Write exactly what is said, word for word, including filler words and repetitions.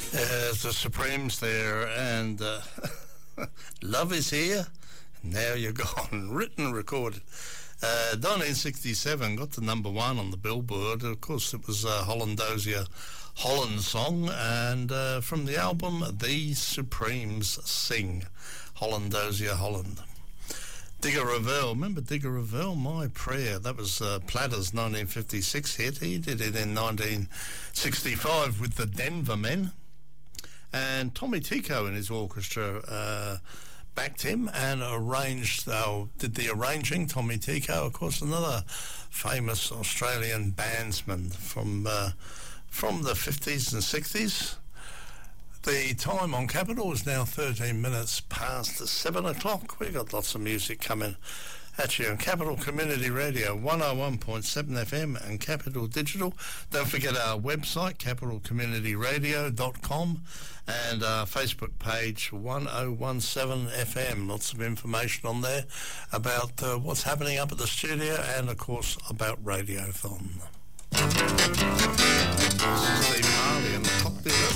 Uh, the Supremes there, and uh, Love Is Here, and Now You're Gone, written, recorded. Uh, nineteen sixty-seven got to number one on the Billboard. Of course, it was a Hollandosia Holland song, and uh, from the album The Supremes Sing, Hollandosia Holland. Digger Revell, remember Digger Revell? My Prayer, that was uh, Platter's nineteen fifty-six hit. He did it in nineteen sixty-five with the Denver Men, and Tommy Tico and his orchestra uh, backed him and arranged, uh, did the arranging. Tommy Tico, of course, another famous Australian bandsman from uh, from the fifties and sixties. The time on Capital is now thirteen minutes past seven o'clock. We've got lots of music coming at you on Capital Community Radio, one oh one point seven F M and Capital Digital. Don't forget our website, capital community radio dot com, and our Facebook page, one oh one seven F M. Lots of information on there about uh, what's happening up at the studio and, of course, about Radiothon. This is Steve Marley and the Cocktail